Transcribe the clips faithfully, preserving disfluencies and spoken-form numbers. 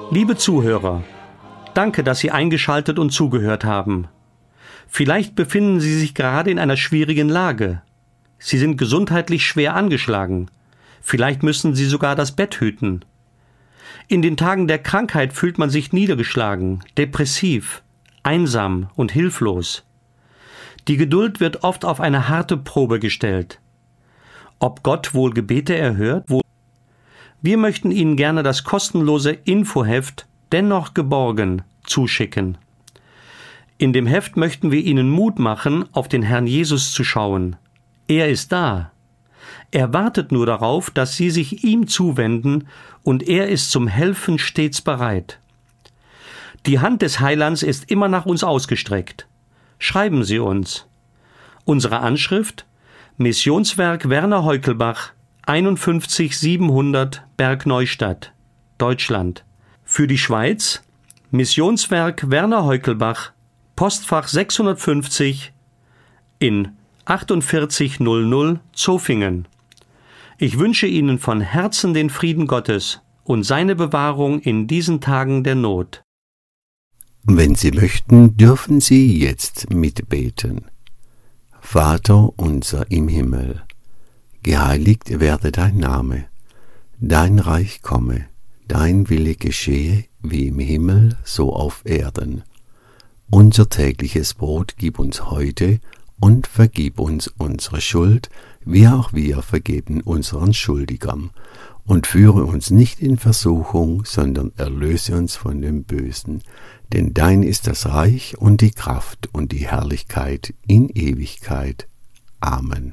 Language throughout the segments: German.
Liebe Zuhörer, danke, dass Sie eingeschaltet und zugehört haben. Vielleicht befinden Sie sich gerade in einer schwierigen Lage. Sie sind gesundheitlich schwer angeschlagen. Vielleicht müssen Sie sogar das Bett hüten. In den Tagen der Krankheit fühlt man sich niedergeschlagen, depressiv, einsam und hilflos. Die Geduld wird oft auf eine harte Probe gestellt. Ob Gott wohl Gebete erhört? Wir möchten Ihnen gerne das kostenlose Infoheft Dennoch geborgen zuschicken. In dem Heft möchten wir Ihnen Mut machen, auf den Herrn Jesus zu schauen. Er ist da. Er wartet nur darauf, dass Sie sich ihm zuwenden, und er ist zum Helfen stets bereit. Die Hand des Heilands ist immer nach uns ausgestreckt. Schreiben Sie uns. Unsere Anschrift: Missionswerk Werner Heukelbach, einundfünfzig siebenhundert Bergneustadt, Deutschland. Für die Schweiz: Missionswerk Werner Heukelbach, Postfach sechshundertfünfzig in achtundvierzig null null Zofingen. Ich wünsche Ihnen von Herzen den Frieden Gottes und seine Bewahrung in diesen Tagen der Not. Wenn Sie möchten, dürfen Sie jetzt mitbeten. Vater unser im Himmel, geheiligt werde dein Name, dein Reich komme, dein Wille geschehe, wie im Himmel, so auf Erden. Unser tägliches Brot gib uns heute und vergib uns unsere Schuld, wie auch wir vergeben unseren Schuldigern. Und führe uns nicht in Versuchung, sondern erlöse uns von dem Bösen. Denn dein ist das Reich und die Kraft und die Herrlichkeit in Ewigkeit. Amen.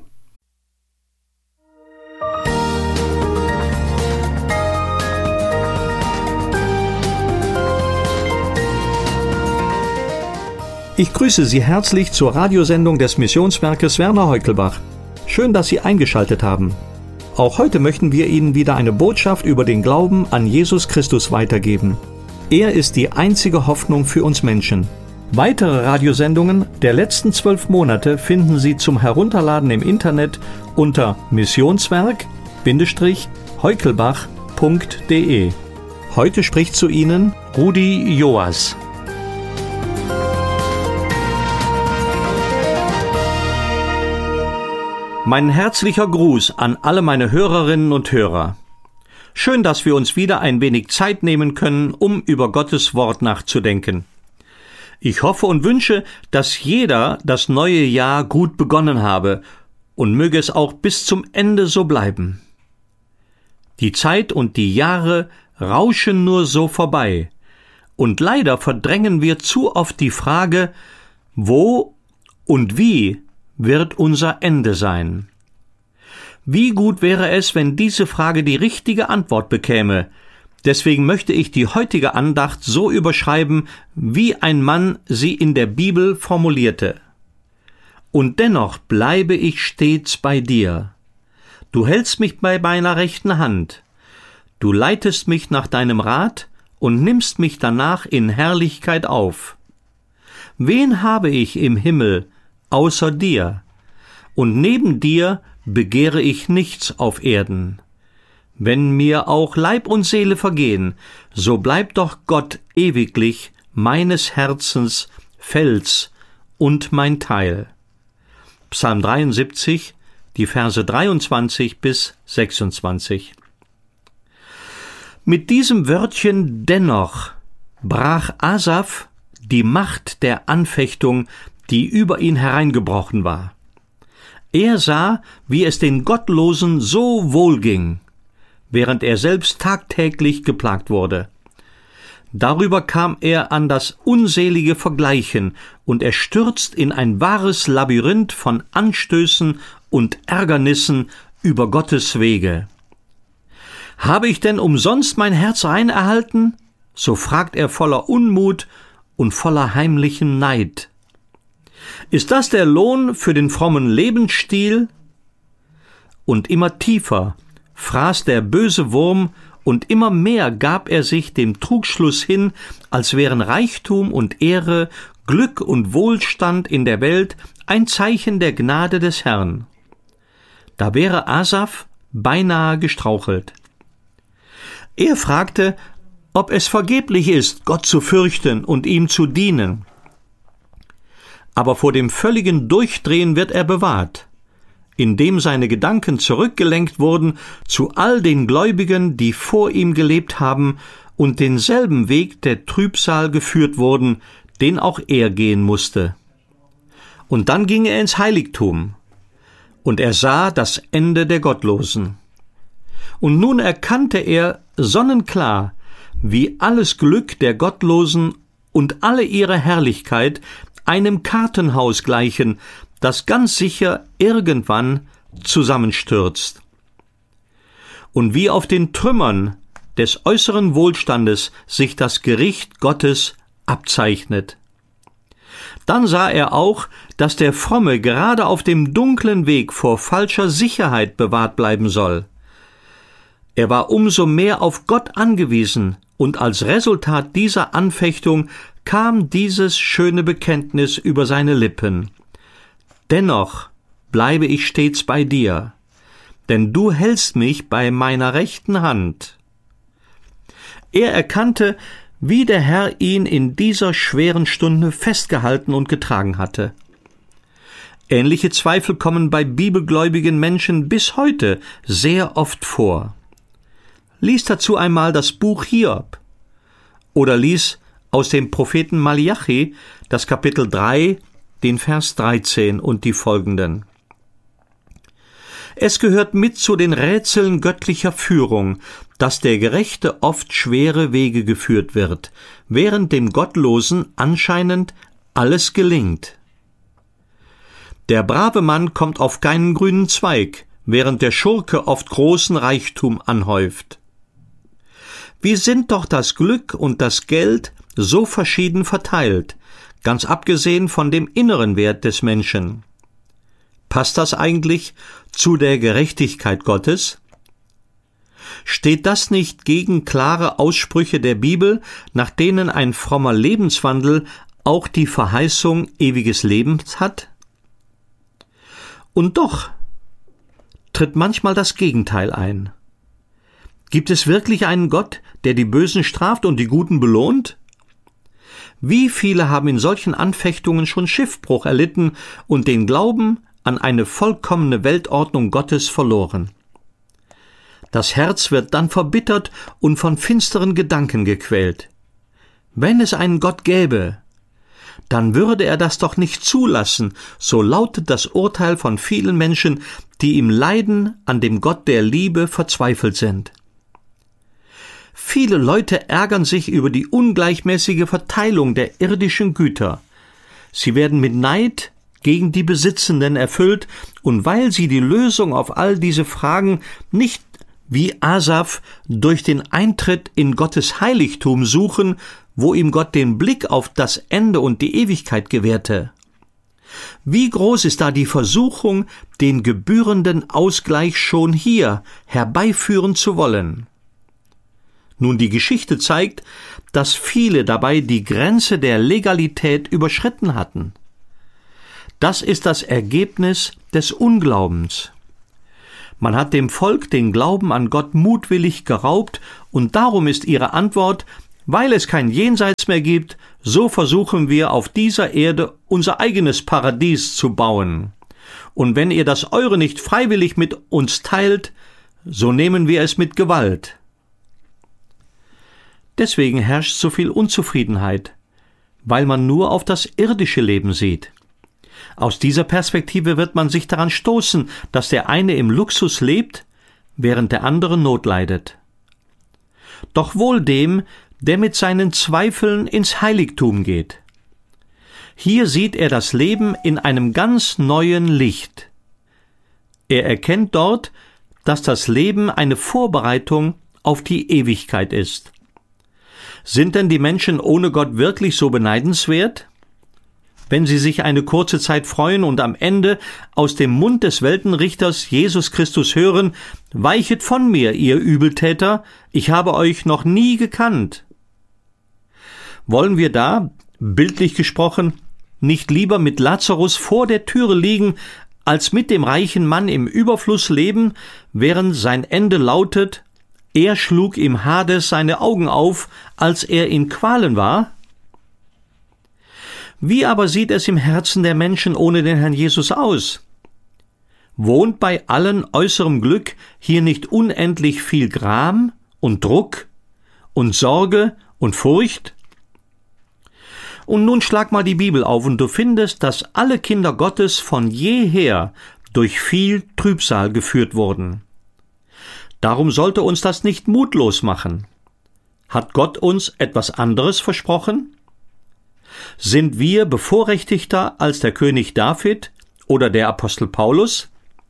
Ich grüße Sie herzlich zur Radiosendung des Missionswerkes Werner Heukelbach. Schön, dass Sie eingeschaltet haben. Auch heute möchten wir Ihnen wieder eine Botschaft über den Glauben an Jesus Christus weitergeben. Er ist die einzige Hoffnung für uns Menschen. Weitere Radiosendungen der letzten zwölf Monate finden Sie zum Herunterladen im Internet unter missionswerk Heukelbach punkt de. Heute spricht zu Ihnen Rudi Joas. Mein herzlicher Gruß an alle meine Hörerinnen und Hörer. Schön, dass wir uns wieder ein wenig Zeit nehmen können, um über Gottes Wort nachzudenken. Ich hoffe und wünsche, dass jeder das neue Jahr gut begonnen habe und möge es auch bis zum Ende so bleiben. Die Zeit und die Jahre rauschen nur so vorbei, und leider verdrängen wir zu oft die Frage, wo und wie wird unser Ende sein? Wie gut wäre es, wenn diese Frage die richtige Antwort bekäme? Deswegen möchte ich die heutige Andacht so überschreiben, wie ein Mann sie in der Bibel formulierte. Und dennoch bleibe ich stets bei dir. Du hältst mich bei meiner rechten Hand. Du leitest mich nach deinem Rat und nimmst mich danach in Herrlichkeit auf. Wen habe ich im Himmel außer dir? Und neben dir begehre ich nichts auf Erden. Wenn mir auch Leib und Seele vergehen, so bleibt doch Gott ewiglich meines Herzens Fels und mein Teil. Psalm dreiundsiebzig, die Verse dreiundzwanzig bis sechsundzwanzig. Mit diesem Wörtchen dennoch brach Asaf die Macht der Anfechtung, die über ihn hereingebrochen war. Er sah, wie es den Gottlosen so wohl ging, während er selbst tagtäglich geplagt wurde. Darüber kam er an das unselige Vergleichen, und er stürzt in ein wahres Labyrinth von Anstößen und Ärgernissen über Gottes Wege. Habe ich denn umsonst mein Herz rein erhalten? So fragt er voller Unmut und voller heimlichen Neid. Ist das der Lohn für den frommen Lebensstil? Und immer tiefer fraß der böse Wurm, und immer mehr gab er sich dem Trugschluss hin, als wären Reichtum und Ehre, Glück und Wohlstand in der Welt ein Zeichen der Gnade des Herrn. Da wäre Asaf beinahe gestrauchelt. Er fragte, ob es vergeblich ist, Gott zu fürchten und ihm zu dienen. Aber vor dem völligen Durchdrehen wird er bewahrt, indem seine Gedanken zurückgelenkt wurden zu all den Gläubigen, die vor ihm gelebt haben und denselben Weg der Trübsal geführt wurden, den auch er gehen musste. Und dann ging er ins Heiligtum, und er sah das Ende der Gottlosen. Und nun erkannte er sonnenklar, wie alles Glück der Gottlosen und alle ihre Herrlichkeit einem Kartenhaus gleichen, das ganz sicher irgendwann zusammenstürzt. Und wie auf den Trümmern des äußeren Wohlstandes sich das Gericht Gottes abzeichnet. Dann sah er auch, dass der Fromme gerade auf dem dunklen Weg vor falscher Sicherheit bewahrt bleiben soll. Er war umso mehr auf Gott angewiesen, und als Resultat dieser Anfechtung kam dieses schöne Bekenntnis über seine Lippen. Dennoch bleibe ich stets bei dir, denn du hältst mich bei meiner rechten Hand. Er erkannte, wie der Herr ihn in dieser schweren Stunde festgehalten und getragen hatte. Ähnliche Zweifel kommen bei bibelgläubigen Menschen bis heute sehr oft vor. Lies dazu einmal das Buch Hiob oder lies aus dem Propheten Malachi das Kapitel drei, den Vers dreizehn und die folgenden. Es gehört mit zu den Rätseln göttlicher Führung, dass der Gerechte oft schwere Wege geführt wird, während dem Gottlosen anscheinend alles gelingt. Der brave Mann kommt auf keinen grünen Zweig, während der Schurke oft großen Reichtum anhäuft. Wie sind doch das Glück und das Geld so verschieden verteilt, ganz abgesehen von dem inneren Wert des Menschen. Passt das eigentlich zu der Gerechtigkeit Gottes? Steht das nicht gegen klare Aussprüche der Bibel, nach denen ein frommer Lebenswandel auch die Verheißung ewiges Lebens hat? Und doch tritt manchmal das Gegenteil ein. Gibt es wirklich einen Gott, der die Bösen straft und die Guten belohnt? Wie viele haben in solchen Anfechtungen schon Schiffbruch erlitten und den Glauben an eine vollkommene Weltordnung Gottes verloren? Das Herz wird dann verbittert und von finsteren Gedanken gequält. Wenn es einen Gott gäbe, dann würde er das doch nicht zulassen, so lautet das Urteil von vielen Menschen, die im Leiden an dem Gott der Liebe verzweifelt sind. Viele Leute ärgern sich über die ungleichmäßige Verteilung der irdischen Güter. Sie werden mit Neid gegen die Besitzenden erfüllt, und weil sie die Lösung auf all diese Fragen nicht wie Asaf durch den Eintritt in Gottes Heiligtum suchen, wo ihm Gott den Blick auf das Ende und die Ewigkeit gewährte. Wie groß ist da die Versuchung, den gebührenden Ausgleich schon hier herbeiführen zu wollen? Nun, die Geschichte zeigt, dass viele dabei die Grenze der Legalität überschritten hatten. Das ist das Ergebnis des Unglaubens. Man hat dem Volk den Glauben an Gott mutwillig geraubt, und darum ist ihre Antwort: Weil es kein Jenseits mehr gibt, so versuchen wir auf dieser Erde unser eigenes Paradies zu bauen. Und wenn ihr das eure nicht freiwillig mit uns teilt, so nehmen wir es mit Gewalt. Deswegen herrscht so viel Unzufriedenheit, weil man nur auf das irdische Leben sieht. Aus dieser Perspektive wird man sich daran stoßen, dass der eine im Luxus lebt, während der andere Not leidet. Doch wohl dem, der mit seinen Zweifeln ins Heiligtum geht. Hier sieht er das Leben in einem ganz neuen Licht. Er erkennt dort, dass das Leben eine Vorbereitung auf die Ewigkeit ist. Sind denn die Menschen ohne Gott wirklich so beneidenswert? Wenn sie sich eine kurze Zeit freuen und am Ende aus dem Mund des Weltenrichters Jesus Christus hören: Weichet von mir, ihr Übeltäter, ich habe euch noch nie gekannt. Wollen wir da, bildlich gesprochen, nicht lieber mit Lazarus vor der Türe liegen, als mit dem reichen Mann im Überfluss leben, während sein Ende lautet: Er schlug im Hades seine Augen auf, als er in Qualen war? Wie aber sieht es im Herzen der Menschen ohne den Herrn Jesus aus? Wohnt bei allen äußerem Glück hier nicht unendlich viel Gram und Druck und Sorge und Furcht? Und nun schlag mal die Bibel auf und du findest, dass alle Kinder Gottes von jeher durch viel Trübsal geführt wurden. Darum sollte uns das nicht mutlos machen. Hat Gott uns etwas anderes versprochen? Sind wir bevorrechtigter als der König David oder der Apostel Paulus?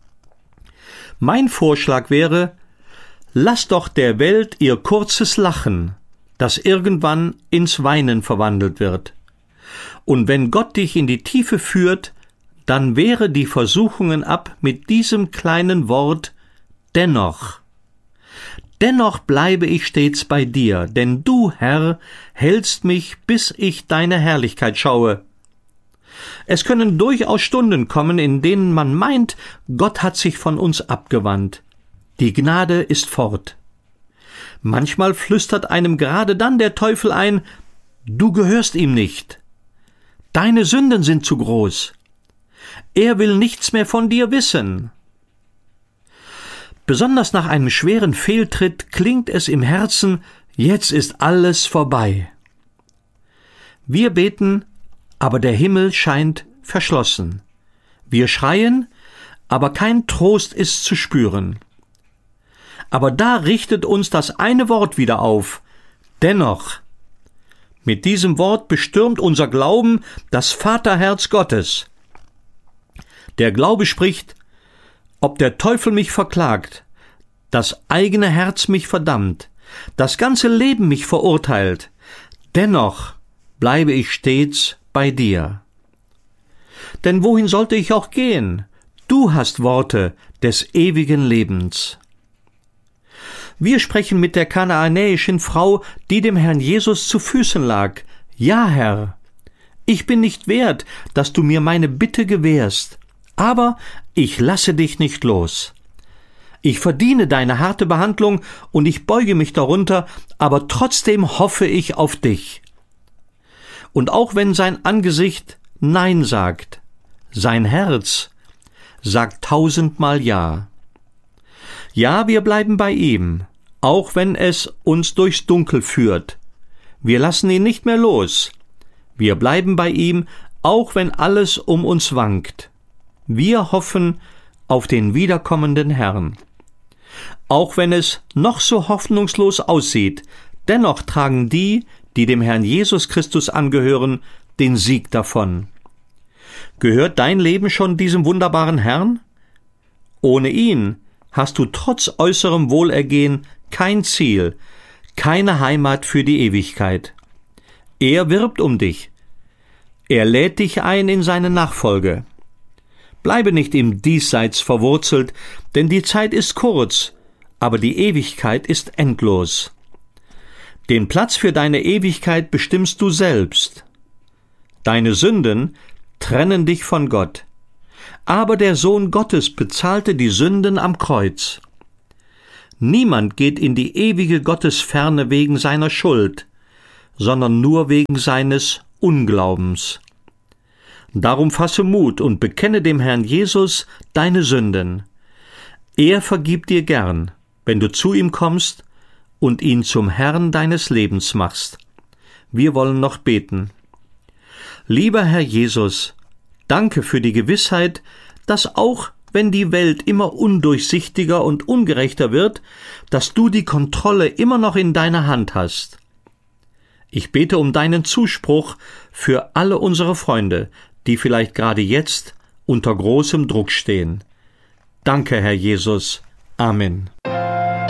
Mein Vorschlag wäre, lass doch der Welt ihr kurzes Lachen, das irgendwann ins Weinen verwandelt wird. Und wenn Gott dich in die Tiefe führt, dann wehre die Versuchungen ab mit diesem kleinen Wort dennoch. Dennoch bleibe ich stets bei dir, denn du, Herr, hältst mich, bis ich deine Herrlichkeit schaue. Es können durchaus Stunden kommen, in denen man meint, Gott hat sich von uns abgewandt. Die Gnade ist fort. Manchmal flüstert einem gerade dann der Teufel ein, du gehörst ihm nicht. Deine Sünden sind zu groß. Er will nichts mehr von dir wissen. Besonders nach einem schweren Fehltritt klingt es im Herzen, jetzt ist alles vorbei. Wir beten, aber der Himmel scheint verschlossen. Wir schreien, aber kein Trost ist zu spüren. Aber da richtet uns das eine Wort wieder auf, dennoch. Mit diesem Wort bestürmt unser Glauben das Vaterherz Gottes. Der Glaube spricht, ob der Teufel mich verklagt, das eigene Herz mich verdammt, das ganze Leben mich verurteilt, dennoch bleibe ich stets bei dir. Denn wohin sollte ich auch gehen? Du hast Worte des ewigen Lebens. Wir sprechen mit der kanaanäischen Frau, die dem Herrn Jesus zu Füßen lag. Ja, Herr, ich bin nicht wert, dass du mir meine Bitte gewährst, aber ich lasse dich nicht los. Ich verdiene deine harte Behandlung und ich beuge mich darunter, aber trotzdem hoffe ich auf dich. Und auch wenn sein Angesicht Nein sagt, sein Herz sagt tausendmal Ja. Ja, wir bleiben bei ihm, auch wenn es uns durchs Dunkel führt. Wir lassen ihn nicht mehr los. Wir bleiben bei ihm, auch wenn alles um uns wankt. Wir hoffen auf den wiederkommenden Herrn. Auch wenn es noch so hoffnungslos aussieht, dennoch tragen die, die dem Herrn Jesus Christus angehören, den Sieg davon. Gehört dein Leben schon diesem wunderbaren Herrn? Ohne ihn hast du trotz äußerem Wohlergehen kein Ziel, keine Heimat für die Ewigkeit. Er wirbt um dich. Er lädt dich ein in seine Nachfolge. Bleibe nicht im Diesseits verwurzelt, denn die Zeit ist kurz, aber die Ewigkeit ist endlos. Den Platz für deine Ewigkeit bestimmst du selbst. Deine Sünden trennen dich von Gott. Aber der Sohn Gottes bezahlte die Sünden am Kreuz. Niemand geht in die ewige Gottesferne wegen seiner Schuld, sondern nur wegen seines Unglaubens. Darum fasse Mut und bekenne dem Herrn Jesus deine Sünden. Er vergibt dir gern, wenn du zu ihm kommst und ihn zum Herrn deines Lebens machst. Wir wollen noch beten. Lieber Herr Jesus, danke für die Gewissheit, dass auch wenn die Welt immer undurchsichtiger und ungerechter wird, dass du die Kontrolle immer noch in deiner Hand hast. Ich bete um deinen Zuspruch für alle unsere Freunde, die vielleicht gerade jetzt unter großem Druck stehen. Danke, Herr Jesus. Amen.